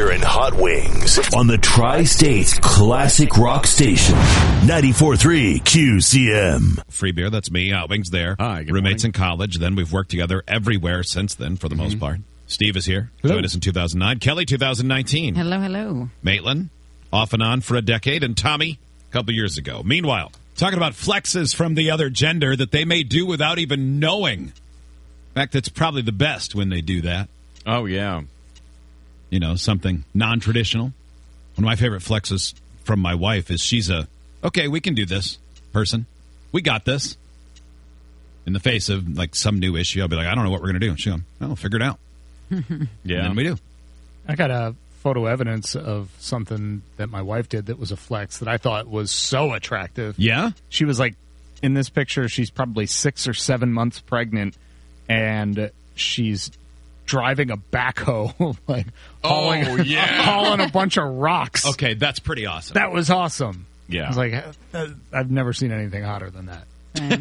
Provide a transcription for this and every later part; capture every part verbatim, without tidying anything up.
Beer and Hot Wings on the Tri-States Classic Rock Station, ninety-four point three Q C M. Free beer, that's me. Hot Wings there. Hi, good Roommates morning. in college. Then we've worked together everywhere since then, for the Mm-hmm. most part. Steve is here. Hello. Joined us in two thousand nine. Kelly, two thousand nineteen. Hello, hello. Maitland, off and on for a decade. And Tommy, a couple years ago. Meanwhile, talking about flexes from the other gender that they may do without even knowing. In fact, it's probably the best when they do that. Oh, yeah. You know, something non-traditional. One of my favorite flexes from my wife is she's a, okay, we can do this person. We got this. In the face of, like, some new issue, I'll be like, I don't know what we're going to do. She'll go, oh, we'll figure it out. Yeah. And then we do. I got a photo evidence of something that my wife did that was a flex that I thought was so attractive. Yeah? She was like, in this picture, she's probably six or seven months pregnant, and she's driving a backhoe, like hauling, Oh, yeah. hauling a bunch of rocks. Okay, that's pretty awesome. That was awesome. Yeah. I was like, uh, I've never seen anything hotter than that.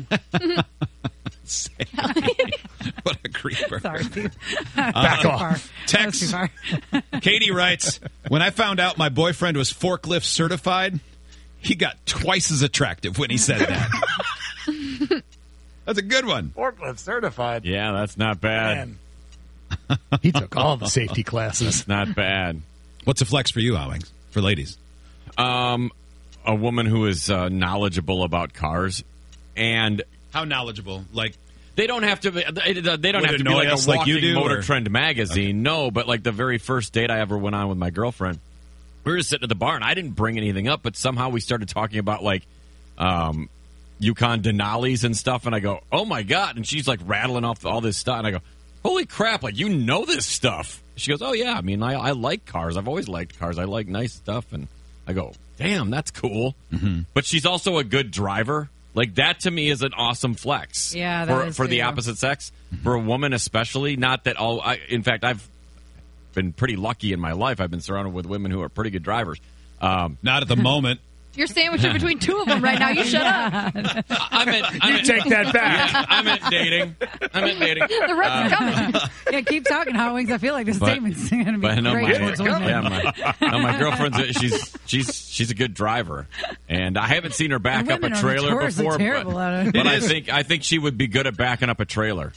What a creeper. Sorry, Steve. Back Too off. far. Text. That was too far. Katie writes, when I found out my boyfriend was forklift certified, he got twice as attractive when he said that. That's a good one. Forklift certified. Yeah, that's not bad. Man. He took all the safety classes. It's not bad. What's a flex for you, Owings? For ladies? Um, a woman who is uh, knowledgeable about cars, and How knowledgeable? Like, they don't have to. Be, they they don't Would have it to be annoy like a us like walking you do, Motor or- Trend magazine. No, but like the very first date I ever went on with my girlfriend, we were just sitting at the bar, and I didn't bring anything up, but somehow we started talking about like, um, Yukon Denali's and stuff, and I go, oh my god, and she's like rattling off all this stuff, and I go, holy crap, like you know this stuff. She goes, oh yeah, I mean I, I like cars. I've always liked cars. I like nice stuff, and I go, damn, that's cool. Mm-hmm. But she's also a good driver. Like, that to me is an awesome flex. Yeah, that for, is for the too. opposite sex. For a woman especially, not that all... I, in fact, I've been pretty lucky in my life. I've been surrounded with women who are pretty good drivers. Um, not at the moment. You're sandwiched in between two of them right now. You shut up. I meant... I You meant, take that back. Yeah, I meant dating. I meant dating. The rest are coming. Yeah, keep talking, Hot Wings. I feel like this But- statement's going to be But no, great my, towards women. yeah, my, no, my girlfriend's a, she's she's she's a good driver, and I haven't seen her back And up a women are trailer notoriously before. terrible But, at it. but I think I think she would be good at backing up a trailer.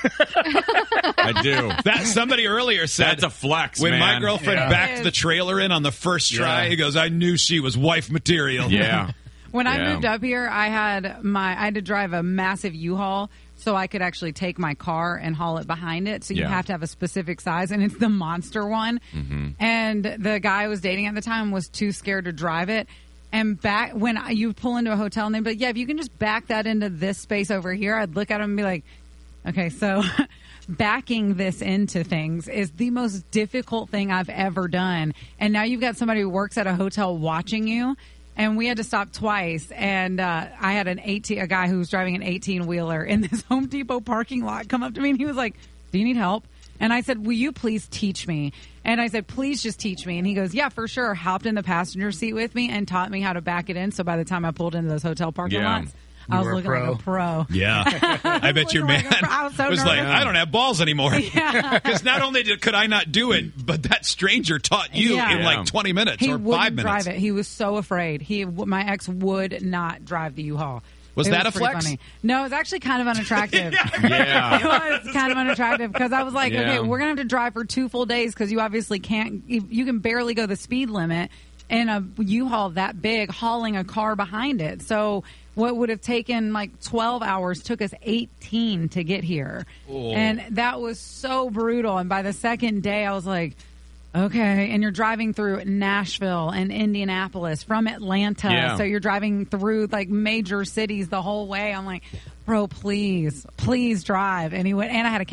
I do. That somebody earlier said That's a flex, when man. my girlfriend Yeah. backed the trailer in on the first try, Yeah. he goes, I knew she was wife material. Yeah. When I Yeah. moved up here, I had my I had to drive a massive U-Haul so I could actually take my car and haul it behind it. So you Yeah. have to have a specific size, and it's the monster one. Mm-hmm. And the guy I was dating at the time was too scared to drive it. And back when I- you pull into a hotel and they'd be like, yeah, if you can just back that into this space over here, I'd look at him and be like, okay, so backing this into things is the most difficult thing I've ever done. And now you've got somebody who works at a hotel watching you. And we had to stop twice. And uh, I had an eighteen, a guy who was driving an eighteen wheeler in this Home Depot parking lot come up to me, and he was like, do you need help? And I said, will you please teach me? And I said, please just teach me. And he goes, yeah, for sure. Hopped in the passenger seat with me and taught me how to back it in. So by the time I pulled into those hotel parking Yeah. lots, I was were a looking pro. like a pro. Yeah. I bet your man Looking like a- I was so was like, nervous. I don't have balls anymore. Because not only did, could I not do it, but that stranger taught you Yeah. in Yeah. like twenty minutes He or wouldn't five minutes. drive it. He was so afraid. He, my ex would not drive the U-Haul. Was It that a pretty flex? Funny. No, it's actually kind of unattractive. Yeah. It was kind of unattractive because I was like, Yeah. okay, we're gonna have to drive for two full days because you obviously can't. You you can barely go the speed limit in a U-Haul that big, hauling a car behind it. So what would have taken like twelve hours took us eighteen to get here, and that was so brutal. And by the second day, I was like, okay, and you're driving through Nashville and Indianapolis from Atlanta. Yeah. So you're driving through like major cities the whole way. I'm like, bro, please, please drive. And he went, and I had a